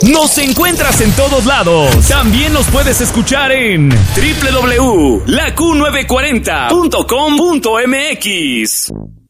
Nos encuentras en todos lados. También nos puedes escuchar en www.laQ940.com.mx.